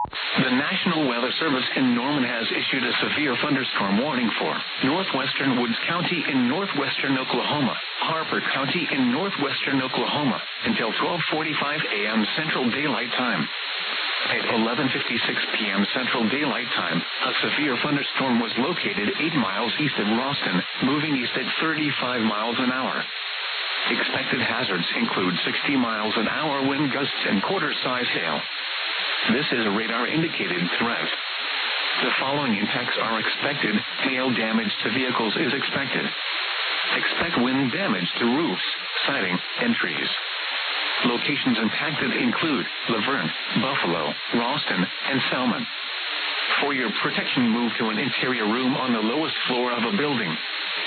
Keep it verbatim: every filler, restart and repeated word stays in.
The National Weather Service in Norman has issued a severe thunderstorm warning for northwestern Woods County in northwestern Oklahoma, Harper County in northwestern Oklahoma, until twelve forty-five a.m. Central Daylight Time. At eleven fifty-six p.m. Central Daylight Time, a severe thunderstorm was located eight miles east of Ralston, moving east at thirty-five miles an hour. Expected hazards include sixty miles an hour wind gusts and quarter-size hail. This is a radar-indicated threat. The following impacts are expected. Hail damage to vehicles is expected. Expect wind damage to roofs, siding, and trees. Locations impacted include Laverne, Buffalo, Ralston, and Selman. For your protection, move to an interior room on the lowest floor of a building.